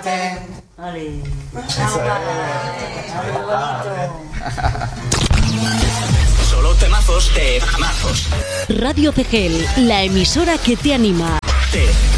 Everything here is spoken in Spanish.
Vale. Solo temazos. Radio Cegel, la emisora que te anima.